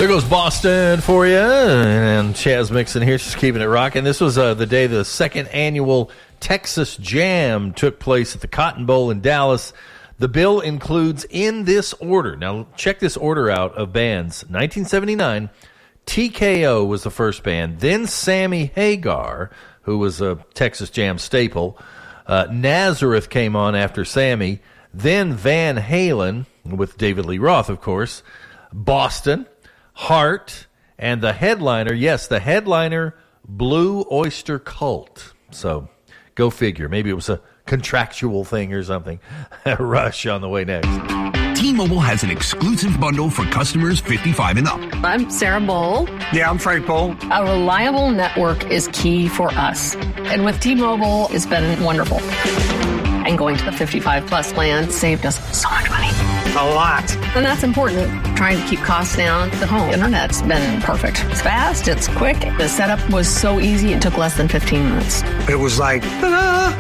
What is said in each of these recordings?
There goes Boston for you, and Chaz Mixon here, just keeping it rocking. This was the day the second annual Texas Jam took place at the Cotton Bowl in Dallas. The bill includes in this order. Now, check this order out of bands. 1979, TKO was the first band. Then Sammy Hagar, who was a Texas Jam staple. Nazareth came on after Sammy. Then Van Halen, with David Lee Roth, of course. Boston, Heart, and the headliner, yes, the headliner, Blue Oyster Cult. So, go figure. Maybe it was a contractual thing or something. Rush on the way next. T-Mobile has an exclusive bundle for customers 55 and up. I'm Sarah Bowl. Yeah, I'm Frank Bowl. A reliable network is key for us. And with T-Mobile, it's been wonderful. And going to the 55-plus plan saved us so much money. A lot. And that's important. Trying to keep costs down. The home internet's been perfect. It's fast. It's quick. The setup was so easy. It took less than 15 minutes. It was like, ta-da!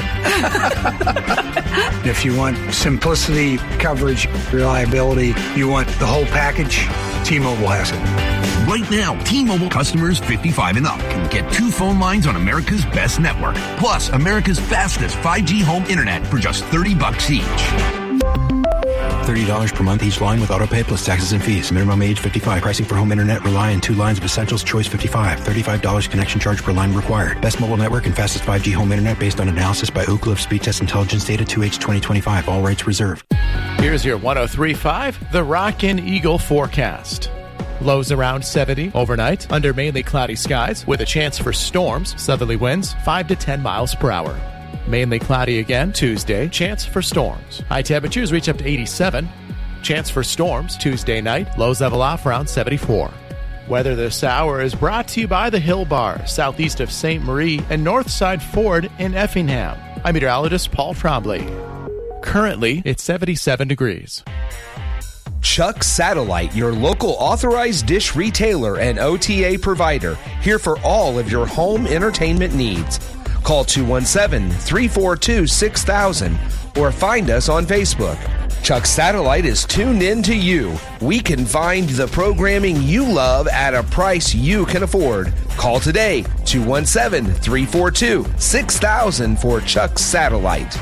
If you want simplicity, coverage, reliability, you want the whole package, T-Mobile has it. Right now, T-Mobile customers 55 and up can get 2 phone lines on America's best network, plus America's fastest 5G home internet for just $30 each. $30 per month each line with autopay plus taxes and fees. Minimum age 55. Pricing for home internet rely on 2 lines of Essentials Choice 55. $35 connection charge per line required. Best mobile network and fastest 5G home internet based on analysis by Ookla of Speed Test Intelligence Data 2H 2025. All rates reserved. Here's your 103.5 The Rockin' Eagle forecast. Lows around 70 overnight under mainly cloudy skies with a chance for storms. Southerly winds 5 to 10 miles per hour. Mainly cloudy again Tuesday. Chance for storms. High temperatures reach up to 87. Chance for storms Tuesday night. Lows level off around 74. Weather this hour is brought to you by the Hill Bar, southeast of St. Marie and Northside Ford in Effingham. I'm meteorologist Paul Trombley. Currently, it's 77 degrees. Chuck Satellite, your local authorized dish retailer and OTA provider, here for all of your home entertainment needs. Call 217-342-6000 or find us on Facebook. Chuck Satellite is tuned in to you. We can find the programming you love at a price you can afford. Call today, 217-342-6000 for Chuck Satellite.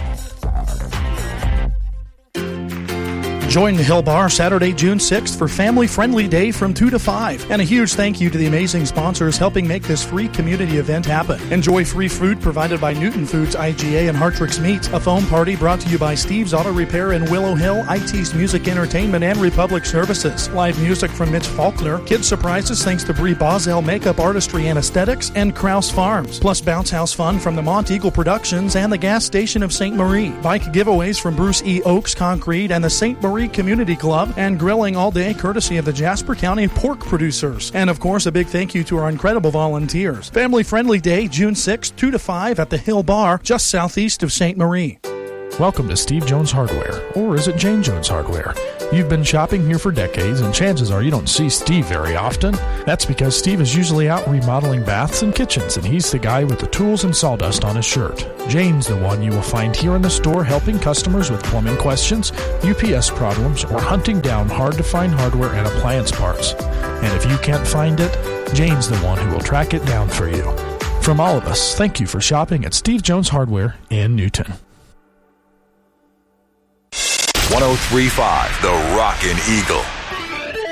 Join the Hill Bar Saturday, June 6th for Family Friendly Day from 2 to 5. And a huge thank you to the amazing sponsors helping make this free community event happen. Enjoy free food provided by Newton Foods, IGA, and Hartrix Meats. A foam party brought to you by Steve's Auto Repair in Willow Hill, IT's Music Entertainment, and Republic Services. Live music from Mitch Faulkner. Kids surprises thanks to Brie Boswell Makeup Artistry and Aesthetics and Krause Farms. Plus bounce house fun from the Mont Eagle Productions and the gas station of St. Marie. Bike giveaways from Bruce E. Oaks Concrete and the St. Marie Community Club, and grilling all day courtesy of the Jasper County pork producers. And of course, a big thank you to our incredible volunteers. Family Friendly Day, June 6th, 2 to 5 at the Hill Bar, just southeast of St. Marie. Welcome to Steve Jones Hardware, or is it Jane Jones Hardware? You've been shopping here for decades, and chances are you don't see Steve very often. That's because Steve is usually out remodeling baths and kitchens, and he's the guy with the tools and sawdust on his shirt. Jane's the one you will find here in the store helping customers with plumbing questions, UPS problems, or hunting down hard-to-find hardware and appliance parts. And if you can't find it, Jane's the one who will track it down for you. From all of us, thank you for shopping at Steve Jones Hardware in Newton. 103.5 The Rockin' Eagle.